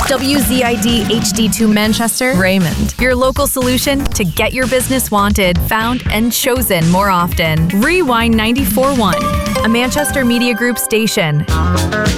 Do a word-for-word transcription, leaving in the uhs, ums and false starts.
W Z I D H D two Manchester, Raymond. your local solution to get your business wanted, found, and chosen more often. Rewind ninety-four point one, a Manchester Media Group station.